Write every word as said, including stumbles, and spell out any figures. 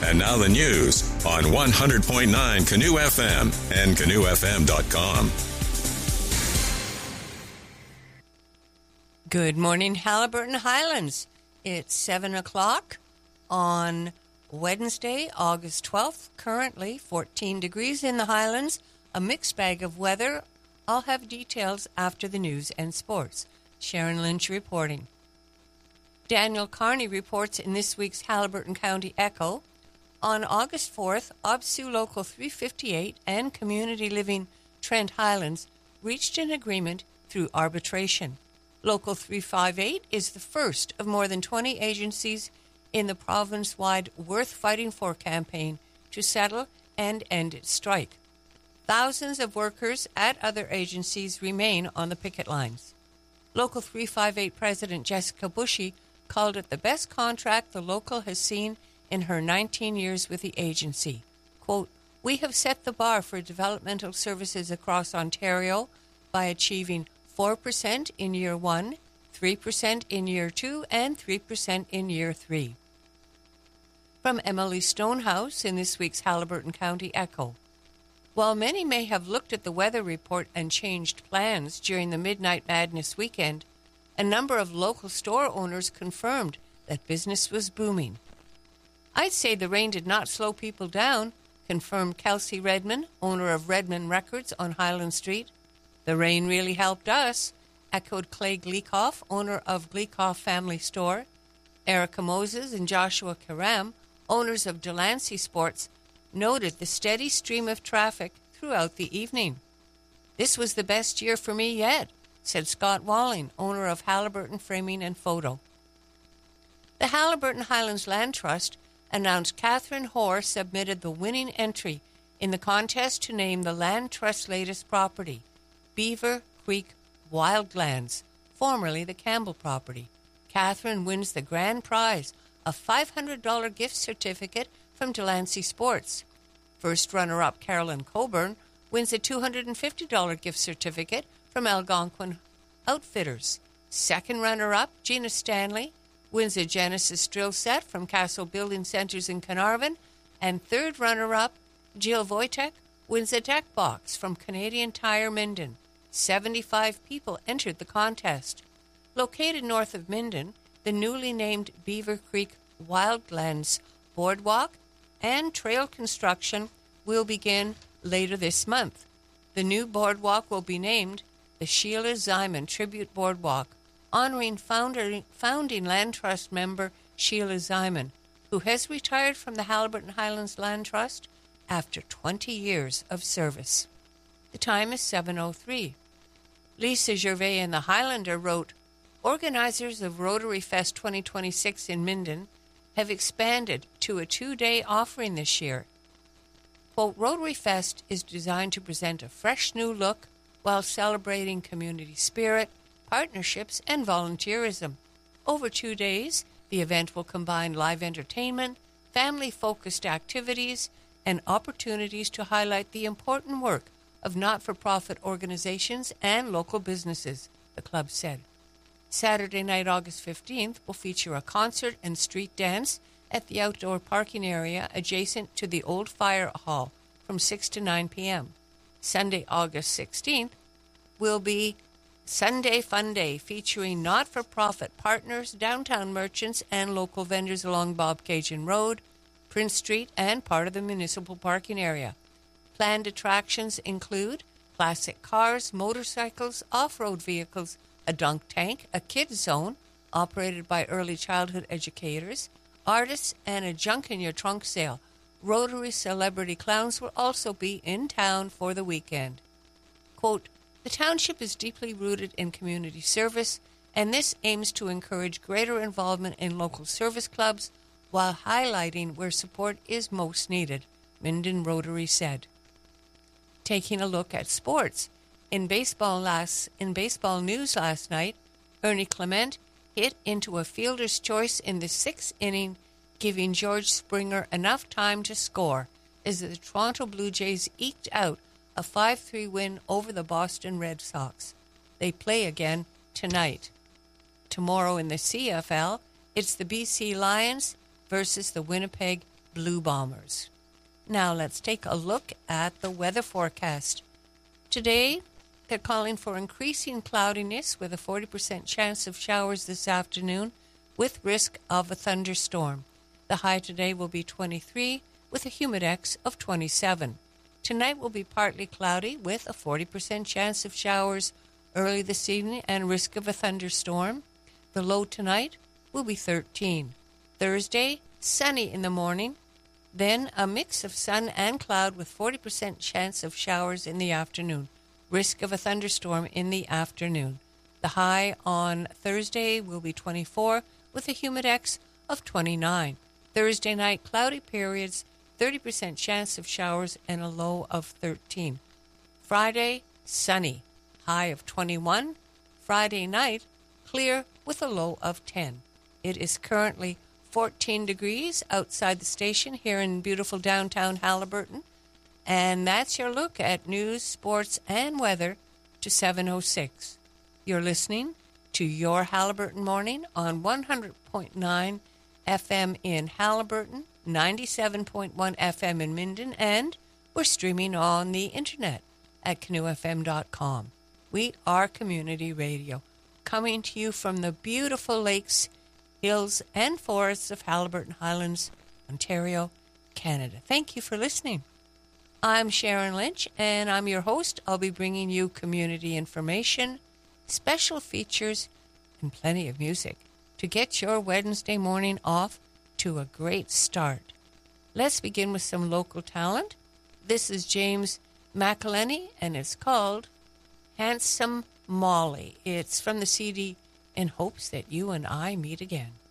And now the news on one hundred point nine Canoe F M and canoe f m dot com. Good morning, Haliburton Highlands. It's seven o'clock on Wednesday, August twelfth. Currently fourteen degrees in the Highlands. A mixed bag of weather. I'll have details after the news and sports. Sharon Lynch reporting. Daniel Carney reports in this week's Haliburton County Echo. On August fourth, O B S U Local three fifty-eight and Community Living Trent Highlands reached an agreement through arbitration. Local three fifty-eight is the first of more than twenty agencies in the province-wide Worth Fighting For campaign to settle and end its strike. Thousands of workers at other agencies remain on the picket lines. Local three fifty-eight President Jessica Bushy called it the best contract the local has seen in her nineteen years with the agency. Quote, "We have set the bar for developmental services across Ontario by achieving four percent in year one, three percent in year two, and three percent in year three. From Emily Stonehouse in this week's Haliburton County Echo. While many may have looked at the weather report and changed plans during the Midnight Madness weekend, a number of local store owners confirmed that business was booming. I'd say the rain did not slow people down, confirmed Kelsey Redmond, owner of Redmond Records on Highland Street. The rain really helped us, echoed Clay Gleekoff, owner of Gleekoff Family Store. Erica Moses and Joshua Karam, owners of Delancey Sports, noted the steady stream of traffic throughout the evening. This was the best year for me yet, said Scott Walling, owner of Haliburton Framing and Photo. The Haliburton Highlands Land Trust announced Catherine Hoare submitted the winning entry in the contest to name the Land Trust's latest property, Beaver Creek Wildlands, formerly the Campbell property. Catherine wins the grand prize, a five hundred dollars gift certificate from Delancey Sports. First runner-up Carolyn Coburn wins a two hundred fifty dollars gift certificate from Algonquin Outfitters. Second runner-up Gina Stanley wins a Genesis drill set from Castle Building Centers in Carnarvon. And third runner-up Jill Wojtek wins a deck box from Canadian Tire Minden. seventy-five people entered the contest. Located north of Minden, the newly named Beaver Creek Wildlands Boardwalk and trail construction will begin later this month. The new boardwalk will be named the Sheila Ziman Tribute Boardwalk, honoring founder, founding Land Trust member Sheila Ziman, who has retired from the Haliburton Highlands Land Trust after twenty years of service. The time is seven oh three. Lisa Gervais in the Highlander wrote, organizers of Rotary Fest twenty twenty-six in Minden have expanded to a two-day offering this year. Quote, Rotary Fest is designed to present a fresh new look while celebrating community spirit, partnerships, and volunteerism. Over two days, the event will combine live entertainment, family-focused activities, and opportunities to highlight the important work of not-for-profit organizations and local businesses, the club said. Saturday night, August fifteenth, will feature a concert and street dance at the outdoor parking area adjacent to the old fire hall from six to nine p.m. Sunday, August sixteenth, will be Sunday Fun Day featuring not-for-profit partners, downtown merchants, and local vendors along Bobcaygeon Road, Prince Street, and part of the municipal parking area. Planned attractions include classic cars, motorcycles, off-road vehicles, a dunk tank, a kids zone operated by early childhood educators, artists, and a junk in your trunk sale. Rotary celebrity clowns will also be in town for the weekend. Quote, the township is deeply rooted in community service, and this aims to encourage greater involvement in local service clubs while highlighting where support is most needed, Minden Rotary said. Taking a look at sports. In baseball last in baseball news last night, Ernie Clement hit into a fielder's choice in the sixth inning, giving George Springer enough time to score as the Toronto Blue Jays eked out a five three win over the Boston Red Sox. They play again tonight. Tomorrow in the C F L, it's the B C Lions versus the Winnipeg Blue Bombers. Now let's take a look at the weather forecast. Today, they're calling for increasing cloudiness with a forty percent chance of showers this afternoon with risk of a thunderstorm. The high today will be twenty-three with a humidex of twenty-seven. Tonight will be partly cloudy with a forty percent chance of showers early this evening and risk of a thunderstorm. The low tonight will be thirteen. Thursday, sunny in the morning, then a mix of sun and cloud with forty percent chance of showers in the afternoon. Risk of a thunderstorm in the afternoon. The high on Thursday will be twenty-four with a humidex of twenty-nine. Thursday night, cloudy periods, thirty percent chance of showers and a low of thirteen. Friday, sunny, high of twenty-one. Friday night, clear with a low of ten. It is currently fourteen degrees outside the station here in beautiful downtown Haliburton. And that's your look at news, sports, and weather to seven oh six. You're listening to Your Haliburton Morning on one hundred point nine F M in Haliburton, ninety-seven point one F M in Minden, and we're streaming on the internet at canoe f m dot com. We are community radio, coming to you from the beautiful lakes, hills, and forests of Haliburton Highlands, Ontario, Canada. Thank you for listening. I'm Sharon Lynch, and I'm your host. I'll be bringing you community information, special features, and plenty of music to get your Wednesday morning off to a great start. Let's begin with some local talent. This is James McElhenney, and it's called Handsome Molly. It's from the C D In Hopes That You and I Meet Again.